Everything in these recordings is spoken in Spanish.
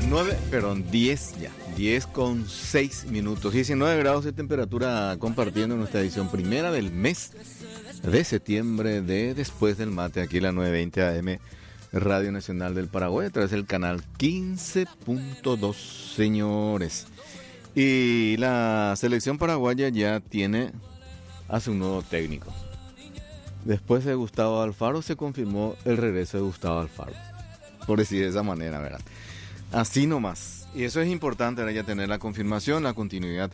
10 ya, 10 con 6 minutos, 19 grados de temperatura compartiendo nuestra edición primera del mes de septiembre de Después del Mate, aquí la 920 AM, Radio Nacional del Paraguay, a través del canal 15.2, señores. Y la selección paraguaya ya hace un nuevo técnico. Después de Gustavo Alfaro se confirmó el regreso de Gustavo Alfaro, por decir de esa manera, ¿verdad? Así nomás. Y eso es importante, ahora ya tener la confirmación, la continuidad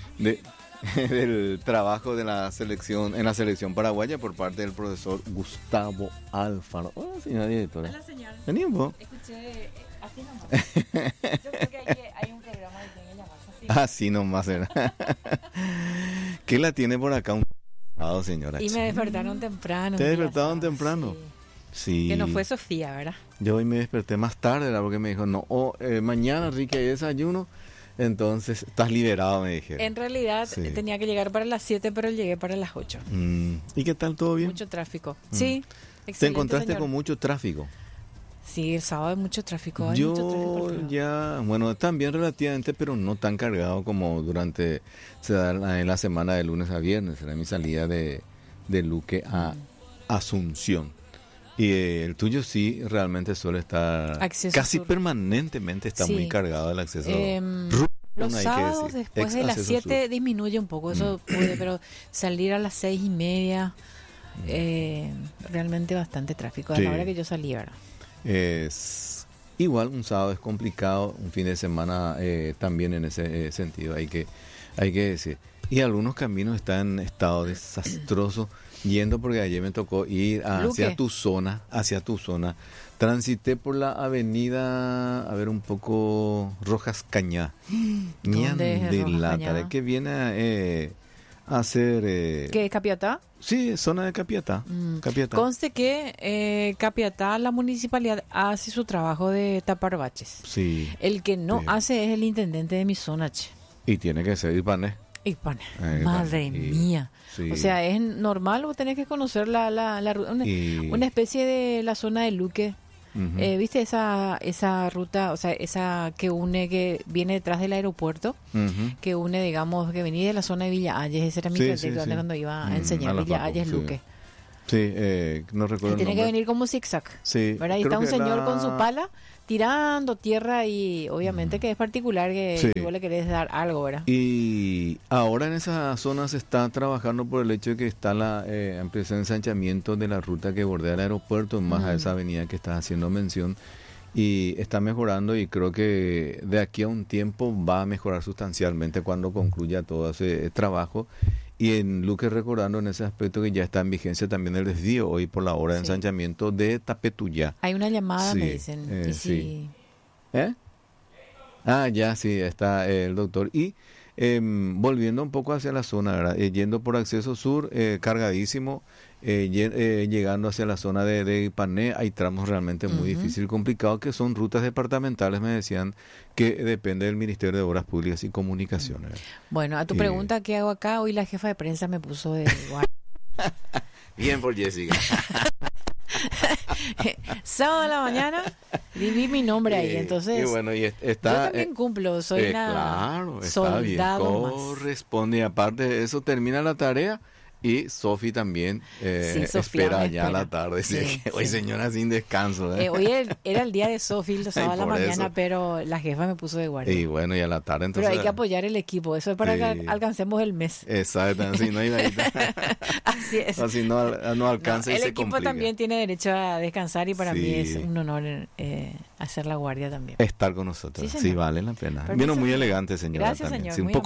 del trabajo de la selección en la selección paraguaya por parte del profesor Gustavo Alfaro. Hola, señora directora. Hola, señor. Venimos. Escuché así nomás. Yo creo que hay un programa que tiene que llamarse así. Así nomás era. ¿Qué la tiene por acá un sábado, señora? Y me despertaron temprano. ¿Te despertaron temprano? Sí. Que no fue Sofía, ¿verdad? Yo hoy me desperté más tarde, ¿verdad? Porque me dijo, no, mañana, Ricky, hay desayuno, entonces estás liberado, me dijeron. En realidad Sí. tenía que llegar para las 7, pero llegué para las 8. ¿Y qué tal? ¿Todo bien? Mucho tráfico. Sí, excelente, ¿Te encontraste señor. con mucho tráfico? Sí, el sábado hay mucho tráfico. Hay mucho tráfico por todo. Ya, bueno, también relativamente, pero no tan cargado como se da en la semana de lunes a viernes, era mi salida de Luque a Asunción. Y el tuyo sí realmente suele estar Acceso casi sur. Permanentemente está Sí. muy cargado el acceso. Los hay que sábados decir, después ex de las acceso 7 sur. disminuye un poco, eso puede, pero salir a las 6:30, realmente bastante tráfico. A Sí. la hora que yo salí, ¿verdad? Es igual, un sábado es complicado, un fin de semana también en ese sentido, hay que decir. Y algunos caminos están en estado desastroso, yendo porque ayer me tocó ir hacia Luque. tu zona, transité por la avenida, a ver, un poco Rojas Cañá, ¿Dónde es Rojas Ñandilata, Cañá? de que viene a hacer... ¿Qué es Capiatá? Sí, zona de Capiatá. Capiatá. Conste que Capiatá, la municipalidad, hace su trabajo de tapar baches. Sí, El que no Sí. hace es el intendente de mi zona, che. y tiene que ser Ipané. Y pane, Ahí madre está. Y- mía. sí. O sea, es normal, vos tenés que conocer la ruta, una especie de la zona de Luque. Ujú. ¿Viste esa ruta, o sea, esa que viene detrás del aeropuerto, Ujú. que une, digamos, que venía de la zona de Villa Ayes? Ese era mi Sí, trayecto sí, antes sí. cuando iba a enseñar a la Villa facu, Ayes, sí. Luque. Sí, no recuerdo Y el tiene que nombre. venir como zigzag. Sí, ¿Verdad? Y creo está un que señor con su pala tirando tierra y obviamente que es particular que Sí. vos le querés dar algo, ¿verdad? Y ahora en esa zona se está trabajando por el hecho de que está la empresa de ensanchamiento de la ruta que bordea el aeropuerto, más a esa avenida que estás haciendo mención, y está mejorando, y creo que de aquí a un tiempo va a mejorar sustancialmente cuando concluya todo ese trabajo. Y en Luque, recordando en ese aspecto que ya está en vigencia también el desvío hoy por la hora de Sí. ensanchamiento de Tapetuyá. Hay una llamada, Sí, me dicen. Y sí. si... ¿Eh? Ya, sí, está el doctor. Y volviendo un poco hacia la zona, ¿verdad? Yendo por acceso sur, cargadísimo, llegando hacia la zona de Ipané, hay tramos realmente muy difíciles y complicados, que son rutas departamentales, me decían, que depende del Ministerio de Obras Públicas y Comunicaciones. ¿verdad? Bueno, a tu Y- pregunta, ¿qué hago acá? Hoy la jefa de prensa me puso de guardia. Bien por Jessica. Sábado de la mañana, vi mi nombre ahí, entonces... Y bueno, y yo está... también cumplo, soy una claro, está bien, soldado más. corresponde. Y aparte de eso, termina la tarea y Sofi también Sí, Sofía espera me ya a la espera. tarde. Sí, Sí, hoy, sí. señora, sin descanso. Hoy era el día de Sofi, el sábado a la por mañana, eso. pero la jefa me puso de guardia. Y bueno, y a la tarde entonces... Pero hay que apoyar el equipo, eso es para que Sí. alcancemos el mes. Exacto, si no, Así es. así no alcanza y el se equipo complica. también tiene derecho a descansar y para mí Sí. es un honor hacer la guardia también. Estar con nosotros, Sí, sí, señor. vale la pena. Permiso, Vino muy señor. elegante, señora. Gracias, también. señor, Sí, un muy poco...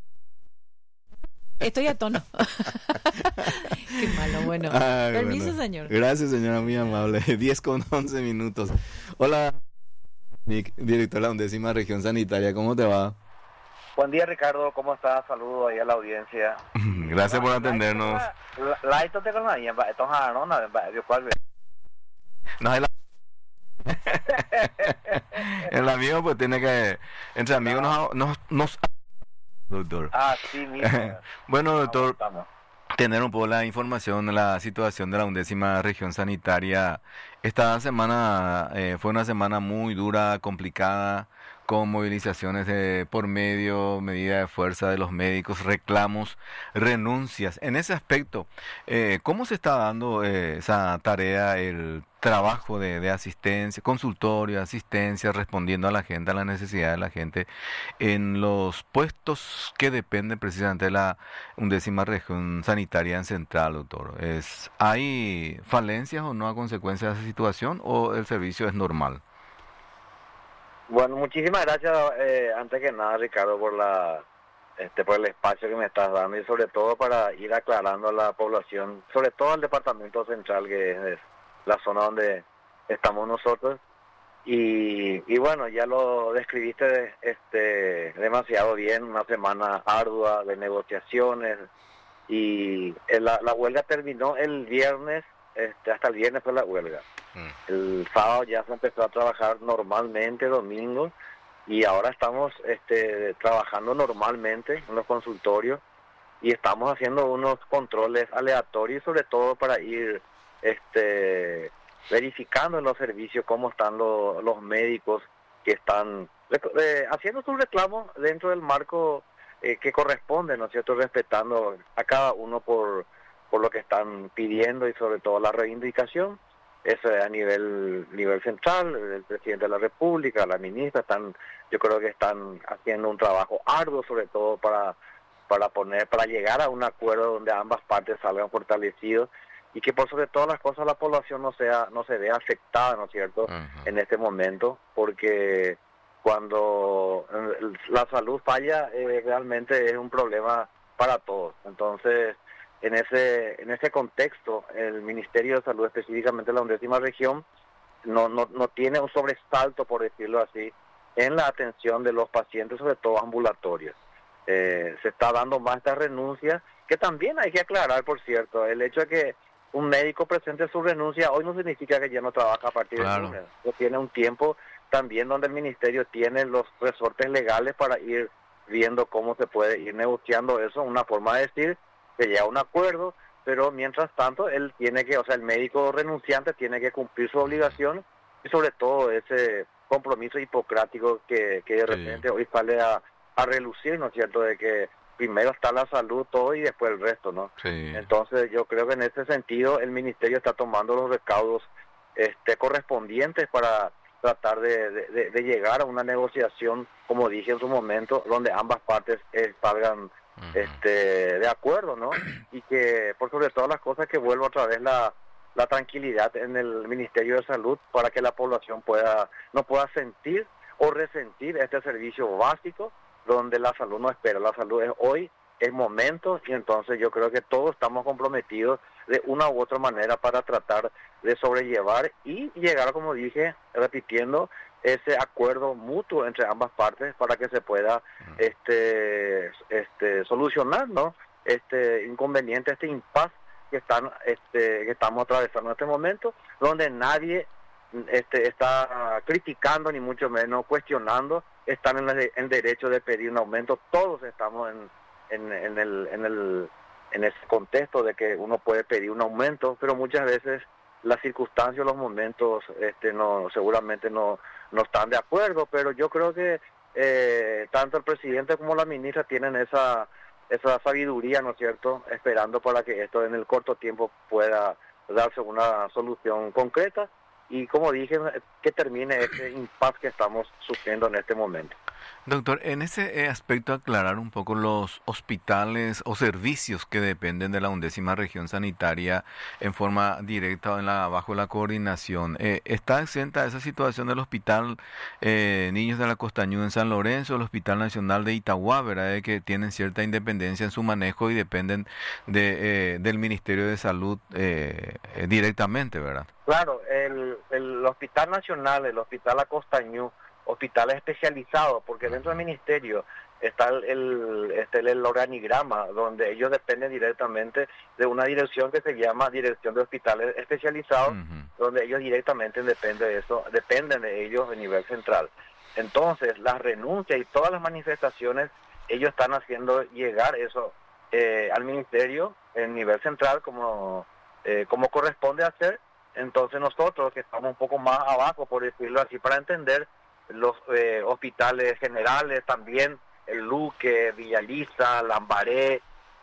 Estoy a tono. Qué malo, bueno. Ay, Permiso, bueno. señor. Gracias, señora, muy amable. 10 con 11 minutos. Hola, Nick, director de la 11ª Región Sanitaria, ¿cómo te va? Buen día, Ricardo, ¿cómo estás? Saludos ahí a la audiencia. Gracias por atendernos. Laito te con nadie, entonces no, No, el amigo pues tiene que, entre amigos nos doctor. sí, mira. Bueno, doctor, Estamos. tener un poco la información de la situación de la 11ª Región Sanitaria Esta semana fue una semana muy dura, complicada, con movilizaciones de por medio, medida de fuerza de los médicos, reclamos, renuncias. En ese aspecto, ¿cómo se está dando esa tarea, el trabajo de asistencia, consultorio, asistencia, respondiendo a la gente, a la necesidad de la gente, en los puestos que dependen precisamente de la 11ª región sanitaria en Central, doctor? ¿Hay falencias o no a consecuencia de esa situación o el servicio es normal? Bueno, muchísimas gracias, antes que nada, Ricardo, por el espacio que me estás dando y sobre todo para ir aclarando a la población, sobre todo al departamento central, que es la zona donde estamos nosotros. Y bueno, ya lo describiste demasiado bien, una semana ardua de negociaciones, y la huelga terminó el viernes, hasta el viernes fue la huelga. El sábado ya se empezó a trabajar normalmente, domingo, y ahora estamos trabajando normalmente en los consultorios y estamos haciendo unos controles aleatorios, sobre todo para ir verificando en los servicios cómo están los médicos que están haciendo sus reclamos dentro del marco que corresponde, ¿no es cierto?, respetando a cada uno por lo que están pidiendo y sobre todo la reivindicación. Eso es a nivel central, el presidente de la República, la ministra, yo creo que están haciendo un trabajo arduo, sobre todo para llegar a un acuerdo donde ambas partes salgan fortalecidos y que por sobre todas las cosas la población no se vea afectada, ¿no es cierto?, en este momento, porque cuando la salud falla, realmente es un problema para todos. Entonces, en ese contexto, el Ministerio de Salud, específicamente la 11ª región, no tiene un sobresalto, por decirlo así, en la atención de los pacientes, sobre todo ambulatorios. Se está dando más esta renuncia, que también hay que aclarar, por cierto, el hecho de que un médico presente su renuncia hoy no significa que ya no trabaja a partir del lunes. Tiene un tiempo también donde el Ministerio tiene los resortes legales para ir viendo cómo se puede ir negociando eso, una forma de decir que llega a un acuerdo, pero mientras tanto el médico renunciante tiene que cumplir su obligación y sobre todo ese compromiso hipocrático que de repente hoy sale a relucir, ¿no es cierto?, de que primero está la salud todo y después el resto, ¿no? Sí. Entonces yo creo que en ese sentido el Ministerio está tomando los recaudos correspondientes para tratar de llegar a una negociación, como dije en su momento, donde ambas partes salgan de acuerdo, ¿no? Y que por sobre todas las cosas que vuelva otra vez la tranquilidad en el Ministerio de Salud para que la población no pueda sentir o resentir este servicio básico donde la salud no espera. La salud es hoy, es momento, y entonces yo creo que todos estamos comprometidos de una u otra manera para tratar de sobrellevar y llegar, como dije, repitiendo, ese acuerdo mutuo entre ambas partes para que se pueda solucionar, ¿no?, este inconveniente, este impasse que estamos atravesando en este momento, donde nadie está criticando ni mucho menos cuestionando, están en el derecho de pedir un aumento. Todos estamos en ese contexto de que uno puede pedir un aumento, pero muchas veces las circunstancias, los momentos, seguramente no están de acuerdo, pero yo creo que tanto el presidente como la ministra tienen esa sabiduría, ¿no es cierto?, esperando para que esto en el corto tiempo pueda darse una solución concreta y, como dije, que termine este impasse que estamos sufriendo en este momento. Doctor, en ese aspecto aclarar un poco los hospitales o servicios que dependen de la 11ª región sanitaria en forma directa o bajo la coordinación. ¿Está exenta esa situación del Hospital Niños de la Costañú en San Lorenzo, el Hospital Nacional de Itagua, verdad, de que tienen cierta independencia en su manejo y dependen del Ministerio de Salud directamente, verdad? Claro, el Hospital Nacional, el Hospital La Costañú, hospitales especializados, porque dentro del ministerio está el organigrama, donde ellos dependen directamente de una dirección que se llama Dirección de Hospitales Especializados, donde ellos directamente dependen de ellos a nivel central. Entonces, las renuncias y todas las manifestaciones, ellos están haciendo llegar eso al ministerio en nivel central, como corresponde hacer, Entonces nosotros, que estamos un poco más abajo, por decirlo así, para entender, los hospitales generales también, el Luque, Villaliza, Lambaré,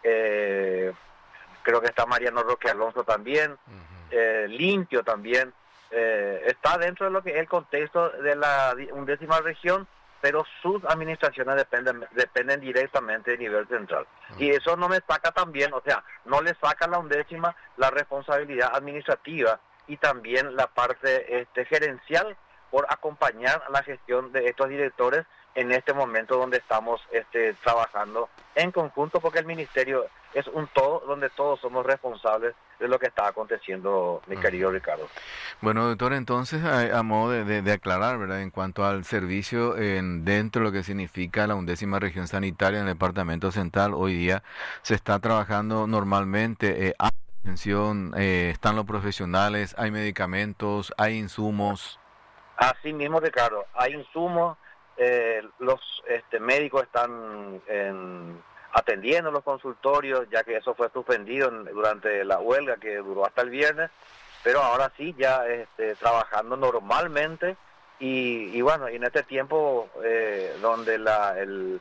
creo que está Mariano Roque Alonso también, Limpio también, está dentro de lo que es el contexto de la 11ª región, pero sus administraciones dependen directamente del nivel central. Y eso no me saca también, o sea, no le saca a la 11ª la responsabilidad administrativa y también la parte gerencial por acompañar la gestión de estos directores en este momento donde estamos trabajando en conjunto, porque el ministerio es un todo donde todos somos responsables de lo que está aconteciendo, mi querido Ricardo. Bueno, doctor, entonces, a modo de aclarar, ¿verdad? En cuanto al servicio dentro de lo que significa la 11ª región sanitaria en el departamento central, hoy día se está trabajando normalmente, hay atención, están los profesionales, hay medicamentos, hay insumos. Así mismo, Ricardo, hay insumos, los médicos están atendiendo los consultorios, ya que eso fue suspendido durante la huelga que duró hasta el viernes, pero ahora sí ya trabajando normalmente y bueno, y en este tiempo donde la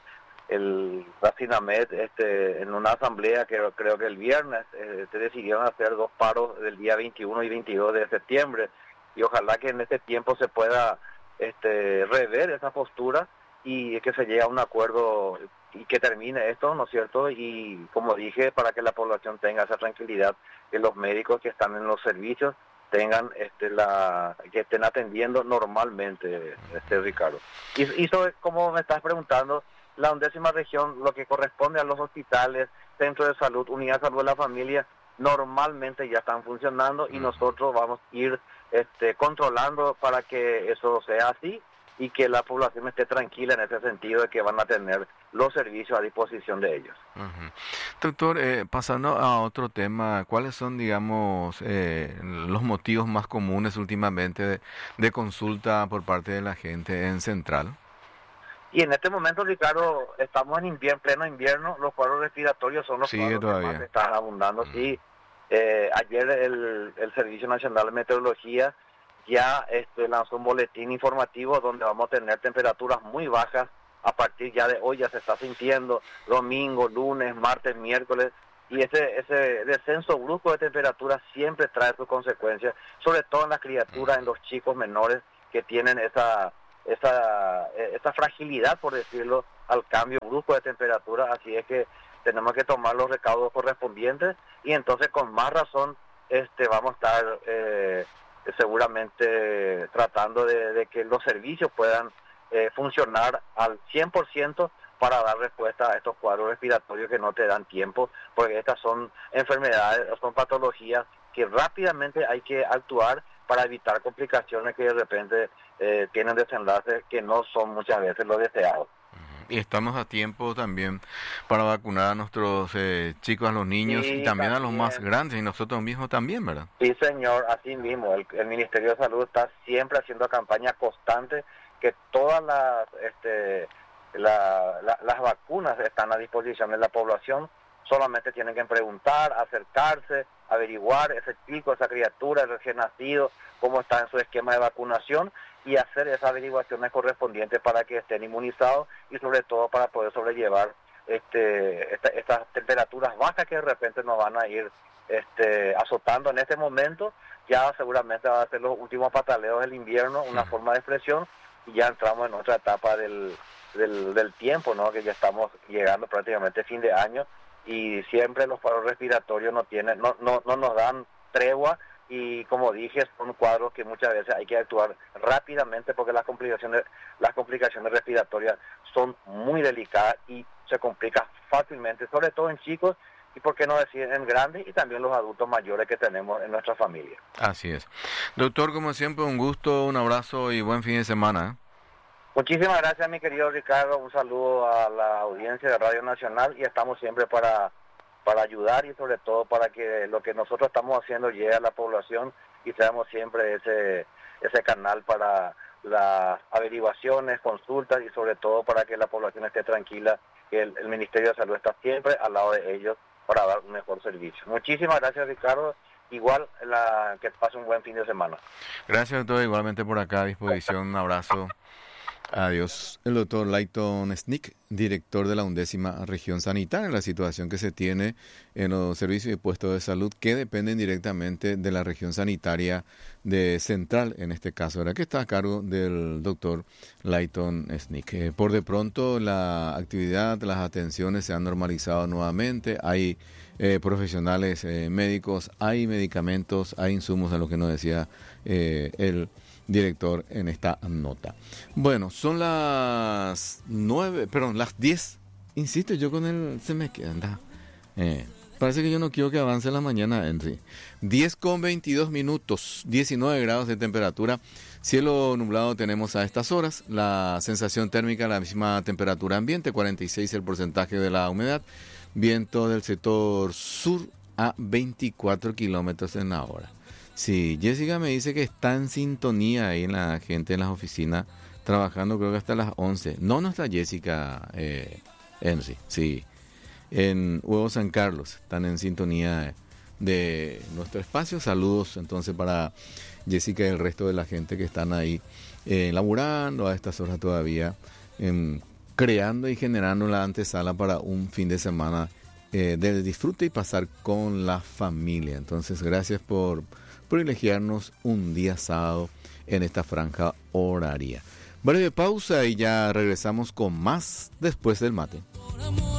SINAMED en una asamblea que creo que el viernes decidieron hacer 2 paros del día 21 y 22 de septiembre, y ojalá que en este tiempo se pueda rever esa postura y que se llegue a un acuerdo y que termine esto, ¿no es cierto? Y como dije, para que la población tenga esa tranquilidad, que los médicos que están en los servicios tengan que estén atendiendo normalmente, Ricardo. Y sobre, como me estás preguntando, la 11ª región, lo que corresponde a los hospitales, centros de salud, unidad de salud de la familia, normalmente ya están funcionando y nosotros vamos a ir controlando para que eso sea así y que la población esté tranquila en ese sentido de que van a tener los servicios a disposición de ellos. Doctor, pasando a otro tema, ¿cuáles son, digamos, los motivos más comunes últimamente de consulta por parte de la gente en Central? Y en este momento, Ricardo, estamos en pleno invierno, los cuadros respiratorios son los cuadros que más están abundando. Sí, ayer el Servicio Nacional de Meteorología ya lanzó un boletín informativo donde vamos a tener temperaturas muy bajas. A partir ya de hoy ya se está sintiendo domingo, lunes, martes, miércoles, y ese descenso brusco de temperatura siempre trae sus consecuencias, sobre todo en las criaturas, en los chicos menores que tienen esa fragilidad, por decirlo, al cambio brusco de temperatura. Así es que tenemos que tomar los recaudos correspondientes y entonces con más razón vamos a estar seguramente tratando de que los servicios puedan funcionar al 100% para dar respuesta a estos cuadros respiratorios que no te dan tiempo, porque estas son enfermedades, son patologías que rápidamente hay que actuar para evitar complicaciones que de repente tienen desenlaces que no son muchas veces los deseados. Y estamos a tiempo también para vacunar a nuestros chicos, a los niños y también a los más grandes y nosotros mismos también, ¿verdad? Sí, señor, así mismo. El Ministerio de Salud está siempre haciendo campañas constantes que todas las vacunas están a disposición de la población. Solamente tienen que preguntar, acercarse, averiguar ese chico, esa criatura, el recién nacido, cómo está en su esquema de vacunación y hacer esas averiguaciones correspondientes para que estén inmunizados y sobre todo para poder sobrellevar estas temperaturas bajas que de repente nos van a ir azotando en este momento. Ya seguramente va a ser los últimos pataleos del invierno, una forma de expresión, y ya entramos en otra etapa del tiempo, ¿no? Que ya estamos llegando prácticamente fin de año y siempre los cuadros respiratorios no nos dan tregua y como dije son cuadros que muchas veces hay que actuar rápidamente porque las complicaciones respiratorias son muy delicadas y se complican fácilmente, sobre todo en chicos y por qué no decir en grandes y también los adultos mayores que tenemos en nuestra familia. Así es. Doctor, como siempre, un gusto, un abrazo y buen fin de semana. Muchísimas gracias, mi querido Ricardo. Un saludo a la audiencia de Radio Nacional y estamos siempre para ayudar y sobre todo para que lo que nosotros estamos haciendo llegue a la población y seamos siempre ese canal para las averiguaciones, consultas y sobre todo para que la población esté tranquila, que el Ministerio de Salud está siempre al lado de ellos para dar un mejor servicio. Muchísimas gracias, Ricardo, igual que pase un buen fin de semana. Gracias, doctor, igualmente por acá a disposición, un abrazo. Adiós. El doctor Layton Sneak, director de la 11ª región sanitaria, la situación que se tiene en los servicios y puestos de salud que dependen directamente de la región sanitaria de Central, en este caso, ¿verdad? Que está a cargo del doctor Layton Sneak. Por de pronto la actividad, las atenciones se han normalizado nuevamente, hay profesionales médicos, hay medicamentos, hay insumos, a lo que nos decía el director en esta nota. Bueno, son las 10. Insisto, yo con él se me queda. Parece que yo no quiero que avance la mañana, Henry. 10:22, 19 grados de temperatura. Cielo nublado tenemos a estas horas. La sensación térmica, la misma temperatura ambiente, 46 el porcentaje de la humedad. Viento del sector sur a 24 kilómetros en la hora. Sí, Jessica me dice que está en sintonía ahí en la gente en las oficinas, trabajando creo que hasta las 11. No está Jessica, Henry, sí. En Huevo San Carlos están en sintonía de nuestro espacio. Saludos entonces para Jessica y el resto de la gente que están ahí laburando a estas horas todavía, creando y generando la antesala para un fin de semana de disfrute y pasar con la familia. Entonces, gracias por privilegiarnos un día sábado en esta franja horaria. Breve pausa y ya regresamos con más después del mate.